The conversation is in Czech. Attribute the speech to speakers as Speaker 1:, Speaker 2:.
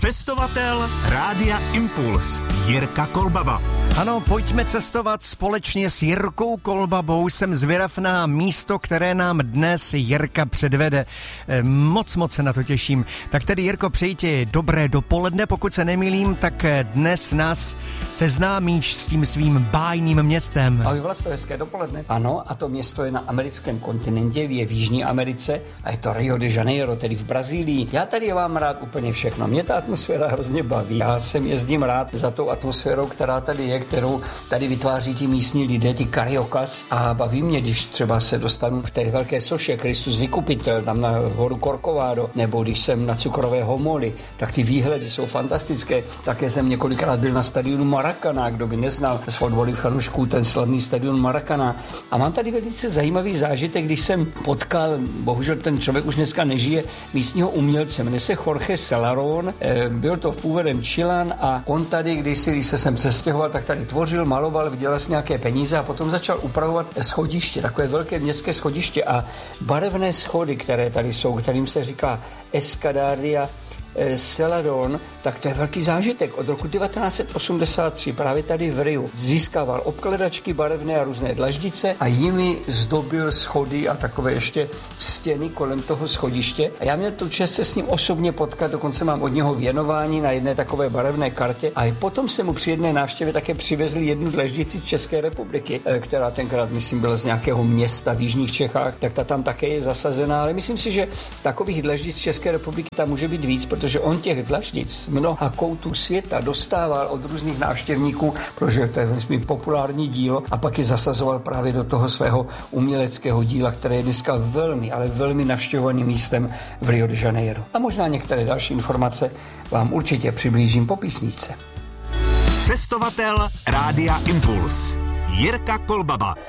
Speaker 1: Cestovatel Rádia Impuls Jirka Kolbaba.
Speaker 2: Ano, pojďme cestovat společně s Jirkou Kolbabou. Jsem zvědav na místo, které nám dnes Jirka předvede. Moc se na to těším. Tak tedy, Jirko, přeji ti dobré dopoledne. Pokud se nemýlím, tak dnes nás seznámíš s tím svým bájným městem.
Speaker 3: Ahoj Vlasto, hezké dopoledne. Ano, a to město je na americkém kontinentě, je v Jižní Americe a je to Rio de Janeiro, tedy v Brazílii. Já tady mám rád úplně všechno. Mě ta atmosféra hrozně baví. Já jezdím rád za tou atmosférou, která tady je, kterou tady vytváří ti místní lidé, ti cariocas, a baví mě, když třeba se dostanu v té velké soše Kristus Vykupitel, tam na horu Corcovado, nebo když jsem na cukrové homoly, tak ty výhledy jsou fantastické. Také jsem několikrát byl na stadionu Maracaná, kdo by neznal z fotbalových fanoušků ten slavný stadion Maracaná. A mám tady velice zajímavý zážitek, když jsem potkal, bohužel ten člověk už dneska nežije, místního umělce, jmenuje se Jorge Celarón, byl to původem Chilan a on tady, když se sem přestěhoval, tak tady tvořil, maloval, vydělal si nějaké peníze a potom začal upravovat schodiště, takové velké městské schodiště a barevné schody, které tady jsou, kterým se říká Escadaria Celarón, tak to je velký zážitek. Od roku 1983 právě tady v Riu získával obkledačky barevné a různé dlaždice a jimi zdobil schody a takové ještě stěny kolem toho schodiště. A já měl tu čest se s ním osobně potkat, dokonce mám od něho věnování na jedné takové barevné kartě a potom se mu při jedné návštěvě také přivezli jednu dlaždici z České republiky, která tenkrát, myslím, byla z nějakého města v jižních Čechách, tak ta tam také je zasazená, ale myslím si, že takových dlaždic z České republiky tam může být víc, protože on těch dlaždic mnoha koutů světa dostával od různých návštěvníků, protože to je velmi populární dílo a pak je zasazoval právě do toho svého uměleckého díla, které je dneska velmi, ale velmi navštěvovaným místem v Rio de Janeiro. A možná některé další informace vám určitě přiblížím po písničce.
Speaker 1: Cestovatel Rádia Impuls Jirka Kolbaba.